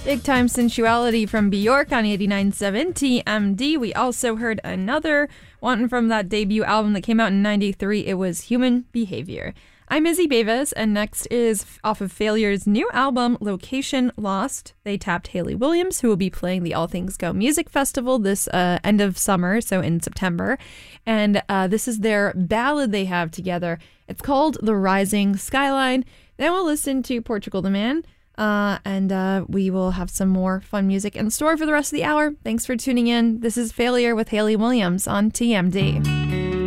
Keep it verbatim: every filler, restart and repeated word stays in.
Big Time Sensuality from Bjork on eighty-nine point seven T M D. We also heard another one from that debut album that came out in ninety-three. It was Human Behavior. I'm Izzy Beavis, and next is off of Failure's new album, Location Lost. They tapped Hayley Williams, who will be playing the All Things Go Music Festival this uh, end of summer, so in September. And uh, this is their ballad they have together. It's called The Rising Skyline. Then we'll listen to Portugal the Man. Uh, and uh, we will have some more fun music in store for the rest of the hour. Thanks for tuning in. This is Failure with Hayley Williams on T M D.